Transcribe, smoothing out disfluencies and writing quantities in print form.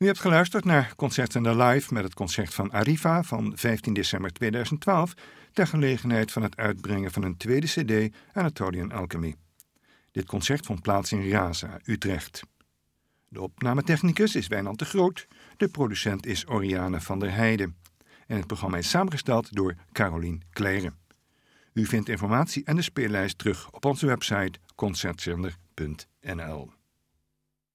U hebt geluisterd naar Concertzender Live met het concert van Arriva van 15 december 2012... ter gelegenheid van het uitbrengen van een tweede cd Anatolian Alchemy. Dit concert vond plaats in Raza, Utrecht. De opnametechnicus is Wijnand de Groot, de producent is Oriane van der Heijden. En het programma is samengesteld door Carolien Claire. U vindt informatie en de speellijst terug op onze website concertzender.nl.